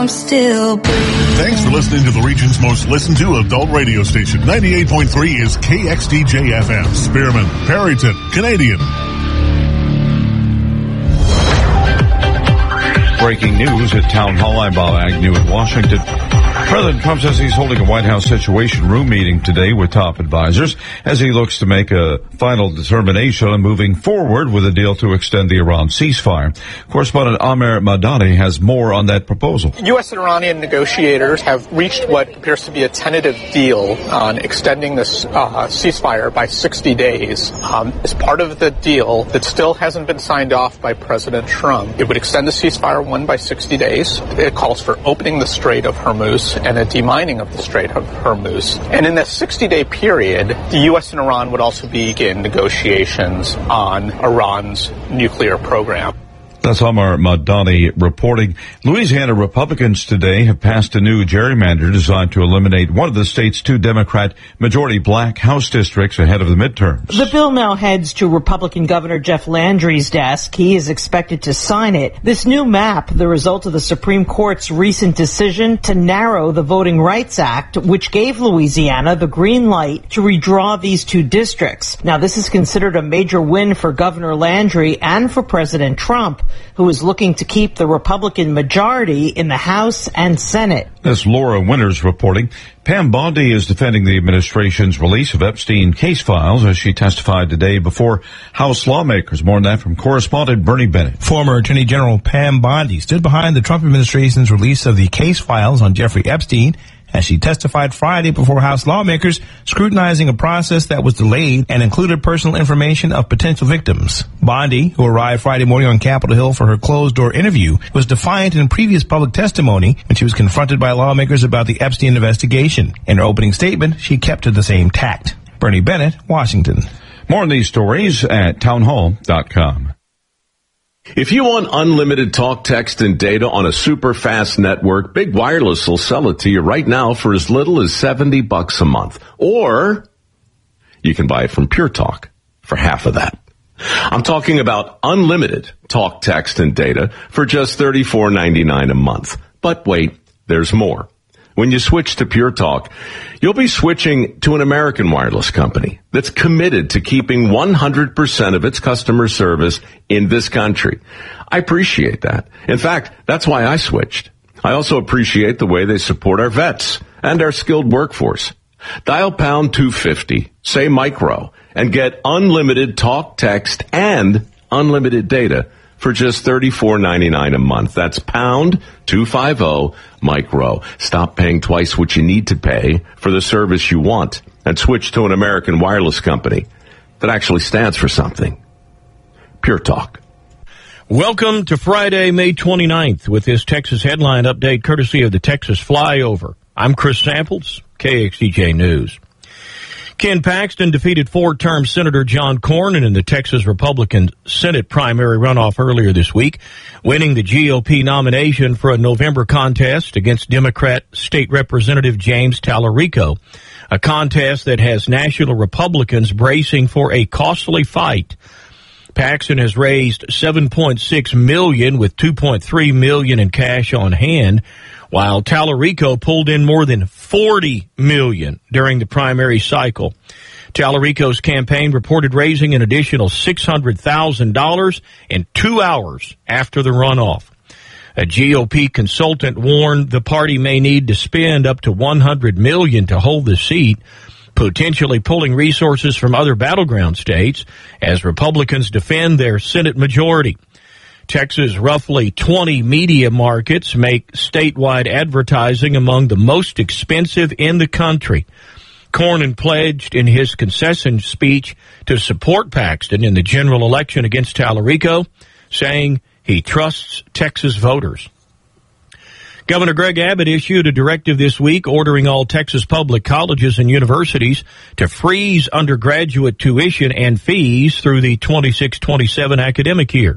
I'm still breathing. Thanks for listening to the region's most listened to adult radio station. 98.3 is KXDJ FM, Spearman, Perryton, Canadian. Breaking news at Town Hall. I'm Bob Agnew in Washington. President Trump says he's holding a White House Situation Room meeting today with top advisors as he looks to make a final determination on moving forward with a deal to extend the Iran ceasefire. Correspondent Amer Madani has more on that proposal. U.S. and Iranian negotiators have reached what appears to be a tentative deal on extending this ceasefire by 60 days. As part of the deal that still hasn't been signed off by President Trump, it would extend the ceasefire by 60 days. It calls for opening the Strait of Hormuz and a demining of the Strait of Hormuz. And in that 60-day period, the U.S. and Iran would also begin negotiations on Iran's nuclear program. That's Amar Madani reporting. Louisiana Republicans today have passed a new gerrymander designed to eliminate one of the state's two Democrat majority black House districts ahead of the midterms. The bill now heads to Republican Governor Jeff Landry's desk. He is expected to sign it. This new map, the result of the Supreme Court's recent decision to narrow the Voting Rights Act, which gave Louisiana the green light to redraw these two districts. Now, this is considered a major win for Governor Landry and for President Trump, who is looking to keep the Republican majority in the House and Senate. That's Laura Winters reporting. Pam Bondi is defending the administration's release of Epstein case files as she testified today before House lawmakers. More on that from correspondent Bernie Bennett. Former Attorney General Pam Bondi stood behind the Trump administration's release of the case files on Jeffrey Epstein as she testified Friday before House lawmakers scrutinizing a process that was delayed and included personal information of potential victims. Bondi, who arrived Friday morning on Capitol Hill for her closed-door interview, was defiant in previous public testimony when she was confronted by lawmakers about the Epstein investigation. In her opening statement, she kept to the same tact. Bernie Bennett, Washington. More on these stories at townhall.com. If you want unlimited talk, text, and data on a super fast network, Big Wireless will sell it to you right now for as little as $70 a month. Or you can buy it from Pure Talk for half of that. I'm talking about unlimited talk, text, and data for just $34.99 a month. But wait, there's more. When you switch to Pure Talk, you'll be switching to an American wireless company that's committed to keeping 100% of its customer service in this country. I appreciate that. In fact, that's why I switched. I also appreciate the way they support our vets and our skilled workforce. Dial pound 250, say micro, and get unlimited talk, text, and unlimited data for just $34.99 a month. That's pound 250 micro. Stop paying twice what you need to pay for the service you want and switch to an American wireless company that actually stands for something. Pure Talk. Welcome to Friday, May 29th with this Texas headline update courtesy of the Texas Flyover. I'm Chris Samples, KXDJ News. Ken Paxton defeated four-term Senator John Cornyn in the Texas Republican Senate primary runoff earlier this week, winning the GOP nomination for a November contest against Democrat State Representative James Tallarico, a contest that has national Republicans bracing for a costly fight. Paxton has raised $7.6 million with $2.3 million in cash on hand, while Tallarico pulled in more than $40 million during the primary cycle. Tallarico's campaign reported raising an additional $600,000 in 2 hours after the runoff. A GOP consultant warned the party may need to spend up to $100 million to hold the seat, potentially pulling resources from other battleground states as Republicans defend their Senate majority. Texas' roughly 20 media markets make statewide advertising among the most expensive in the country. Cornyn pledged in his concession speech to support Paxton in the general election against Tallarico, saying he trusts Texas voters. Governor Greg Abbott issued a directive this week ordering all Texas public colleges and universities to freeze undergraduate tuition and fees through the 26-27 academic year.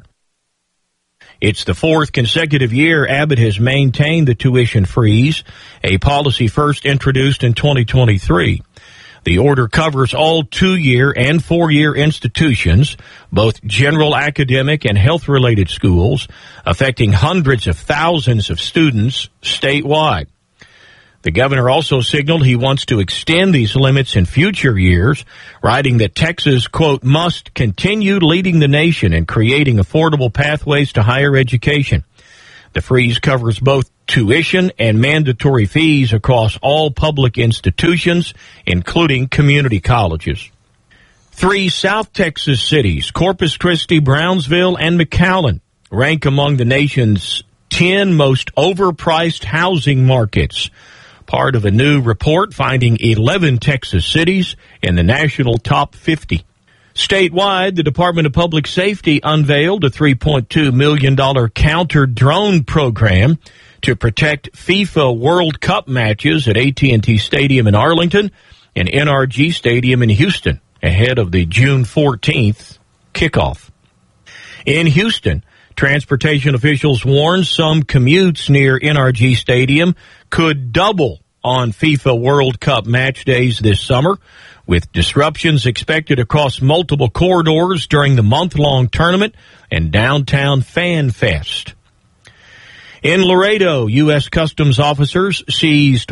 It's the fourth consecutive year Abbott has maintained the tuition freeze, a policy first introduced in 2023. The order covers all 2-year and 4-year institutions, both general academic and health-related schools, affecting hundreds of thousands of students statewide. The governor also signaled he wants to extend these limits in future years, writing that Texas, quote, must continue leading the nation in creating affordable pathways to higher education. The freeze covers both tuition and mandatory fees across all public institutions, including community colleges. 3 South Texas cities, Corpus Christi, Brownsville, and McAllen, rank among the nation's 10 most overpriced housing markets, part of a new report finding 11 Texas cities in the national top 50. Statewide, the Department of Public Safety unveiled a $3.2 million counter-drone program to protect FIFA World Cup matches at AT&T Stadium in Arlington and NRG Stadium in Houston ahead of the June 14th kickoff. In Houston, transportation officials warned some commutes near NRG Stadium could double on FIFA World Cup match days this summer, with disruptions expected across multiple corridors during the month-long tournament and downtown Fan Fest. In Laredo, U.S. Customs officers seized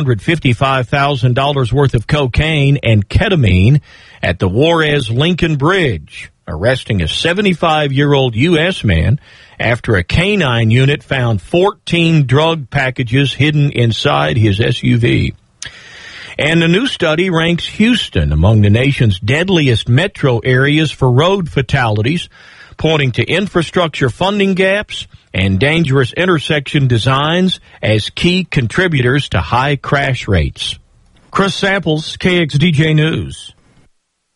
$455,000 worth of cocaine and ketamine at the Juarez-Lincoln Bridge, arresting a 75-year-old U.S. man after a canine unit found 14 drug packages hidden inside his SUV. And a new study ranks Houston among the nation's deadliest metro areas for road fatalities, pointing to infrastructure funding gaps and dangerous intersection designs as key contributors to high crash rates. Chris Samples, KXDJ News.